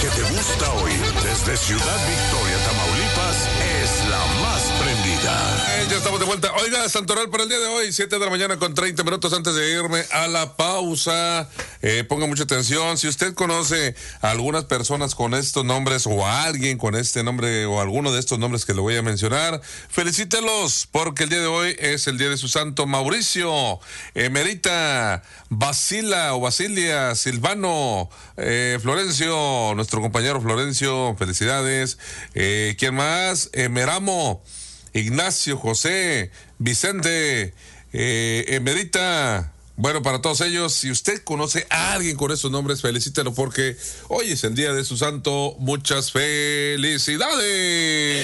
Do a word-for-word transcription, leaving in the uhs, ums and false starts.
que te gusta oír desde Ciudad Victoria, Tamaulipas, es la más prendida. Eh, ya estamos de vuelta. Oiga, Santoral para el día de hoy, siete de la mañana con treinta minutos antes de irme a la pausa. Eh, ponga mucha atención. Si usted conoce a algunas personas con estos nombres o a alguien con este nombre o alguno de estos nombres que le voy a mencionar, felicítelos porque el día de hoy es el día de su santo Mauricio, Emerita, Basila o Basilia, Silvano, eh, Florencio, nuestro compañero Florencio, felicidades. Eh, ¿Quién más? Eh, Meramo, Ignacio, José, Vicente, eh, Emerita. Bueno, para todos ellos, si usted conoce a alguien con esos nombres, felicítelo porque hoy es el día de su santo. Muchas felicidades.